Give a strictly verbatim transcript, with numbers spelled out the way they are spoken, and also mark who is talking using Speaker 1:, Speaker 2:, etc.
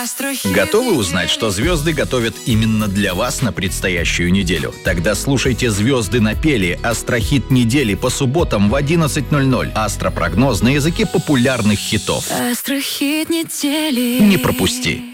Speaker 1: Астрохит.
Speaker 2: Готовы узнать, что звезды готовят именно для вас на предстоящую неделю? Тогда слушайте «Звезды напели» Астрохит недели по субботам в одиннадцать ноль ноль. Астропрогноз на языке популярных хитов.
Speaker 1: Астрохит недели.
Speaker 2: Не пропусти.